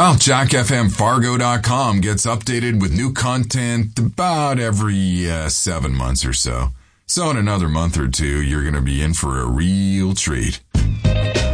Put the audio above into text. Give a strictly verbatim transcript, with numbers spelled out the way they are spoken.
Well, Jack F M Fargo dot com gets updated with new content about every uh, seven months or so. So in another month or two, you're going to be in for a real treat.